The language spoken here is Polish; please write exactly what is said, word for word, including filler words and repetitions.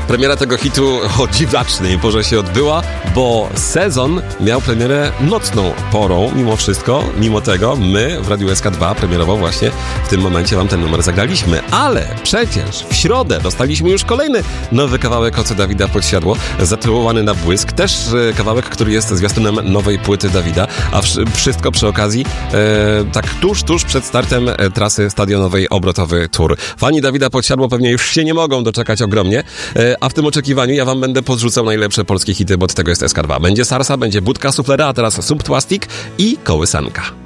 Premiera tego hitu o dziwacznej porze się odbyła, bo sezon miał premierę nocną porą. Mimo wszystko, mimo tego my w Radiu S K dwa premierowo właśnie w tym momencie wam ten numer zagraliśmy. Ale przecież w środę dostaliśmy już kolejny nowy kawałek od Dawida Podsiadło, zatytułowany Na błysk. Też kawałek, który jest zwiastunem nowej płyty Dawida, a wszystko przy okazji e, tak tuż, tuż przed startem trasy stadionowej Obrotowy Tour. Fani Dawida Podsiadło pewnie już się nie mogą doczekać ogromnie, e, a w tym oczekiwaniu ja wam będę podrzucał najlepsze polskie hity, bo od tego jest S K dwa. Będzie Sarsa, będzie Budka Suflera, a teraz Subplastik i Kołysanka.